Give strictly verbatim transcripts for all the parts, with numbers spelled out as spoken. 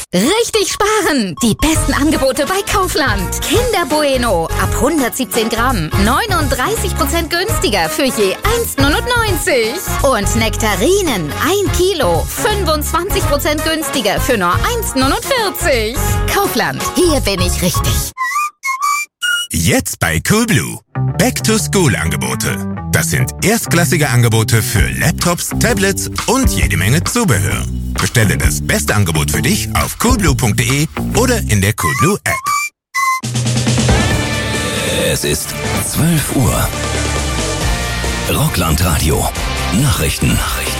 Richtig sparen! Die besten Angebote bei Kaufland. Kinder Bueno ab hundertsiebzehn Gramm. neununddreißig Prozent günstiger für je eins Komma neunundneunzig. Und Nektarinen ein Kilo. fünfundzwanzig Prozent günstiger für nur eins Komma neunundvierzig. Kaufland, hier bin ich richtig. Jetzt bei Coolblue. Back-to-School-Angebote. Das sind erstklassige Angebote für Laptops, Tablets und jede Menge Zubehör. Bestelle das beste Angebot für dich auf coolblue punkt de oder in der Coolblue App. Es ist zwölf Uhr. Rockland-Radio. Nachrichten. Nachrichten.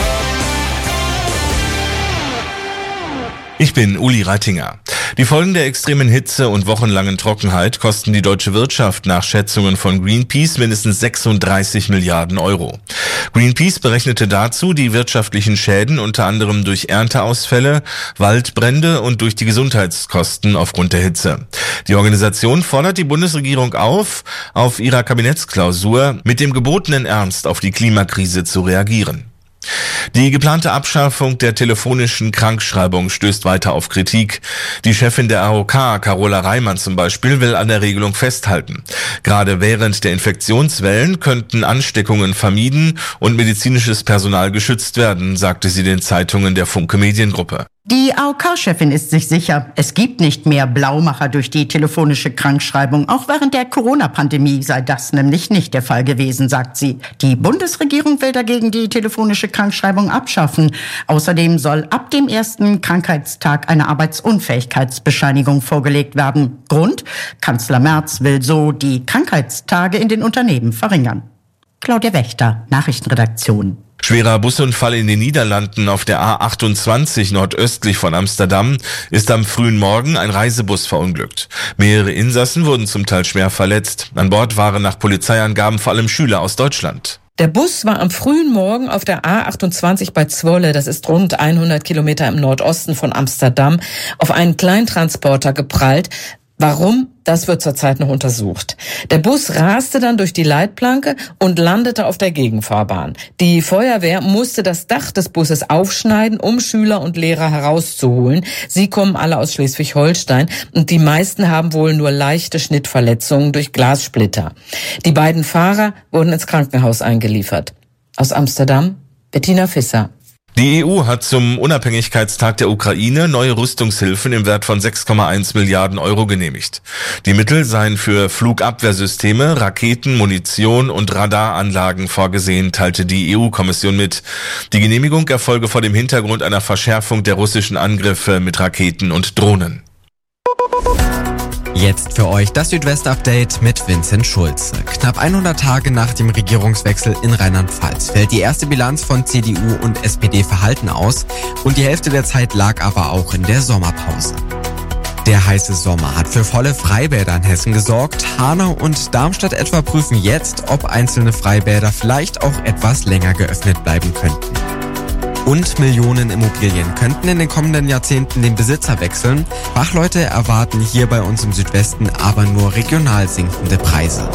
Ich bin Uli Reitinger. Die Folgen der extremen Hitze und wochenlangen Trockenheit kosten die deutsche Wirtschaft nach Schätzungen von Greenpeace mindestens sechsunddreißig Milliarden Euro. Greenpeace berechnete dazu die wirtschaftlichen Schäden unter anderem durch Ernteausfälle, Waldbrände und durch die Gesundheitskosten aufgrund der Hitze. Die Organisation fordert die Bundesregierung auf, auf ihrer Kabinettsklausur mit dem gebotenen Ernst auf die Klimakrise zu reagieren. Die geplante Abschaffung der telefonischen Krankschreibung stößt weiter auf Kritik. Die Chefin der A O K, Carola Reimann zum Beispiel, will an der Regelung festhalten. Gerade während der Infektionswellen könnten Ansteckungen vermieden und medizinisches Personal geschützt werden, sagte sie den Zeitungen der Funke Mediengruppe. Die A O K-Chefin ist sich sicher, es gibt nicht mehr Blaumacher durch die telefonische Krankschreibung. Auch während der Corona-Pandemie sei das nämlich nicht der Fall gewesen, sagt sie. Die Bundesregierung will dagegen die telefonische Krankschreibung abschaffen. Außerdem soll ab dem ersten Krankheitstag eine Arbeitsunfähigkeitsbescheinigung vorgelegt werden. Grund? Kanzler Merz will so die Krankheitstage in den Unternehmen verringern. Claudia Wächter, Nachrichtenredaktion. Schwerer Busunfall in den Niederlanden auf der A achtundzwanzig nordöstlich von Amsterdam ist am frühen Morgen ein Reisebus verunglückt. Mehrere Insassen wurden zum Teil schwer verletzt. An Bord waren nach Polizeiangaben vor allem Schüler aus Deutschland. Der Bus war am frühen Morgen auf der A achtundzwanzig bei Zwolle, das ist rund hundert Kilometer im Nordosten von Amsterdam, auf einen Kleintransporter geprallt. Warum? Das wird zurzeit noch untersucht. Der Bus raste dann durch die Leitplanke und landete auf der Gegenfahrbahn. Die Feuerwehr musste das Dach des Busses aufschneiden, um Schüler und Lehrer herauszuholen. Sie kommen alle aus Schleswig-Holstein und die meisten haben wohl nur leichte Schnittverletzungen durch Glassplitter. Die beiden Fahrer wurden ins Krankenhaus eingeliefert. Aus Amsterdam, Bettina Visser. Die E U hat zum Unabhängigkeitstag der Ukraine neue Rüstungshilfen im Wert von sechs Komma eins Milliarden Euro genehmigt. Die Mittel seien für Flugabwehrsysteme, Raketen, Munition und Radaranlagen vorgesehen, teilte die E U-Kommission mit. Die Genehmigung erfolge vor dem Hintergrund einer Verschärfung der russischen Angriffe mit Raketen und Drohnen. Jetzt für euch das Südwest-Update mit Vincent Schulze. Knapp hundert Tage nach dem Regierungswechsel in Rheinland-Pfalz fällt die erste Bilanz von C D U und S P D Verhalten aus und die Hälfte der Zeit lag aber auch in der Sommerpause. Der heiße Sommer hat für volle Freibäder in Hessen gesorgt. Hanau und Darmstadt etwa prüfen jetzt, ob einzelne Freibäder vielleicht auch etwas länger geöffnet bleiben könnten. Und Millionen Immobilien könnten in den kommenden Jahrzehnten den Besitzer wechseln. Fachleute erwarten hier bei uns im Südwesten aber nur regional sinkende Preise.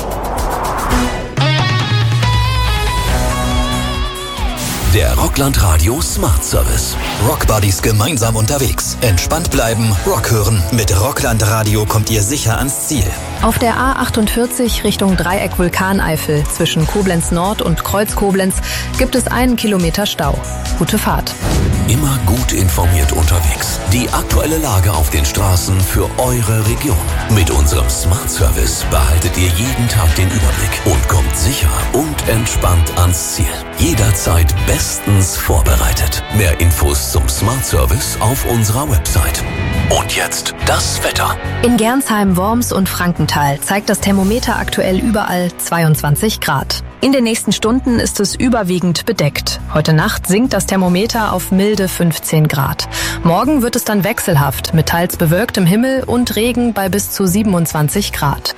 Der Rockland Radio Smart Service. Rockbuddies gemeinsam unterwegs. Entspannt bleiben, Rock hören. Mit Rockland Radio kommt ihr sicher ans Ziel. Auf der A achtundvierzig Richtung Dreieck Vulkaneifel zwischen Koblenz Nord und Kreuz Koblenz gibt es einen Kilometer Stau. Gute Fahrt. Immer gut informiert unterwegs. Die aktuelle Lage auf den Straßen für eure Region. Mit unserem Smart Service behaltet ihr jeden Tag den Überblick und kommt sicher und entspannt ans Ziel. Jederzeit bestens vorbereitet. Mehr Infos zum Smart Service auf unserer Website. Und jetzt das Wetter. In Gernsheim, Worms und Frankenthal zeigt das Thermometer aktuell überall zweiundzwanzig Grad. In den nächsten Stunden ist es überwiegend bedeckt. Heute Nacht sinkt das Thermometer auf milde fünfzehn Grad. Morgen wird es dann wechselhaft mit teils bewölktem Himmel und Regen bei bis zu siebenundzwanzig Grad.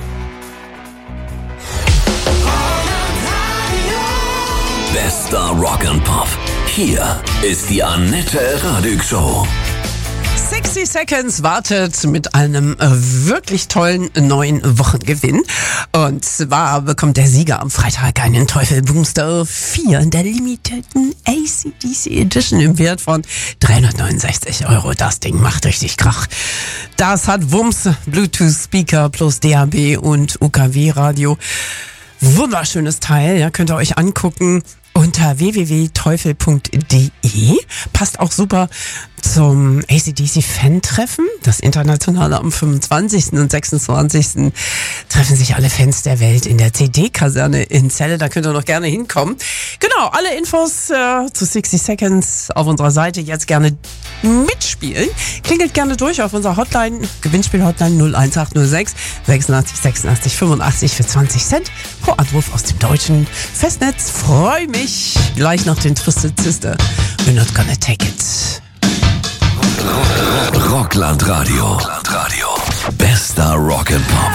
Bester Rock and Pop. Hier ist die Annette Radig Show. sixty Seconds wartet mit einem äh, wirklich tollen neuen Wochengewinn. Und zwar bekommt der Sieger am Freitag einen Teufel Booster vier in der limitierten A C D C Edition im Wert von dreihundertneunundsechzig Euro. Das Ding macht richtig Krach. Das hat Wumms, Bluetooth-Speaker plus D A B und U K W-Radio. Wunderschönes Teil, ja, könnt ihr euch angucken unter w w w punkt teufel punkt d e. Passt auch super zum A C D C-Fan-Treffen. Das internationale am fünfundzwanzigsten und sechsundzwanzigsten treffen sich alle Fans der Welt in der C D-Kaserne in Celle. Da könnt ihr noch gerne hinkommen. Genau, alle Infos äh, zu sixty Seconds auf unserer Seite. Jetzt gerne mitspielen. Klingelt gerne durch auf unserer Hotline, Gewinnspiel-Hotline null eins acht null sechs sechsundachtzig sechsundachtzig fünfundachtzig für zwanzig Cent pro Anruf aus dem deutschen Festnetz. Freu mich gleich nach den Twisted Sister. We're not gonna take it. Rockland Radio. Bester Rock and Pop.